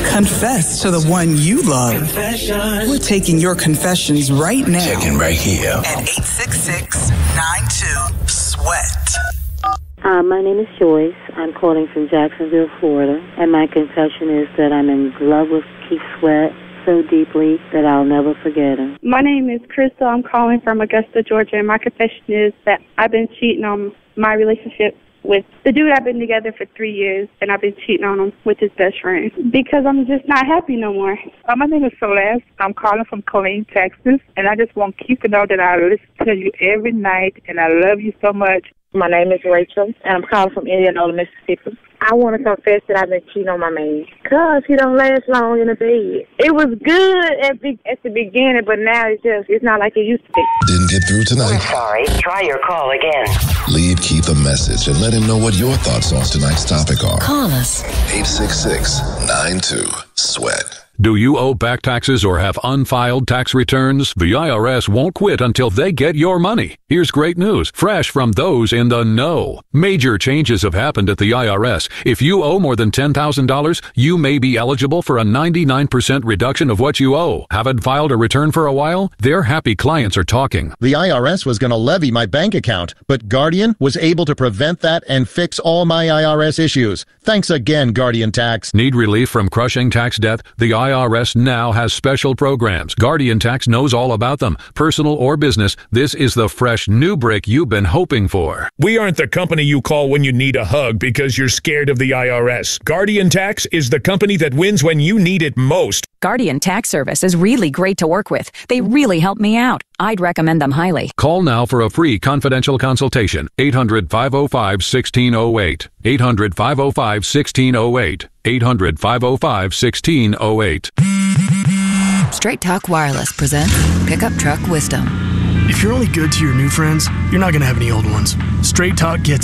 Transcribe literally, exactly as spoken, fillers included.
Confess to the one you love. Confession. We're taking your confessions right now. Checking right here. At eight six six, nine two, sweat. Uh, my name is Joyce. I'm calling from Jacksonville, Florida. And my confession is that I'm in love with Keith Sweat so deeply that I'll never forget him. My name is Crystal. I'm calling from Augusta, Georgia. And my confession is that I've been cheating on my relationship with the dude I've been together for three years, and I've been cheating on him with his best friend because I'm just not happy no more. Uh, my name is Celeste. I'm calling from Colleen, Texas, and I just want Keith to know that I listen to you every night, and I love you so much. My name is Rachel, and I'm calling from Indianola, Mississippi. I want to confess that I've been cheating on my man because he don't last long in the bed. It was good at, be- at the beginning, but now it's just, it's not like it used to be. Didn't get through tonight? We're sorry. Try your call again. Leave Keith a message and let him know what your thoughts on tonight's topic are. Call us. eight six six, nine two, sweat. Do you owe back taxes or have unfiled tax returns? The I R S won't quit until they get your money. Here's great news, fresh from those in the know. Major changes have happened at the I R S. If you owe more than ten thousand dollars, you may be eligible for a ninety-nine percent reduction of what you owe. Haven't filed a return for a while? Their happy clients are talking. The I R S was going to levy my bank account, but Guardian was able to prevent that and fix all my I R S issues. Thanks again, Guardian Tax. Need relief from crushing tax debt? The I R S now has special programs. Guardian Tax knows all about them. Personal or business, this is the fresh new break you've been hoping for. We aren't the company you call when you need a hug because you're scared of the I R S. Guardian Tax is the company that wins when you need it most. Guardian Tax Service is really great to work with. They really help me out. I'd recommend them highly. Call now for a free confidential consultation. eight hundred, five oh five, one six oh eight. eight hundred, five oh five, one six oh eight. eight hundred, five oh five, one six oh eight. Straight Talk Wireless presents Pickup Truck Wisdom. If you're only good to your new friends, you're not going to have any old ones. Straight Talk gets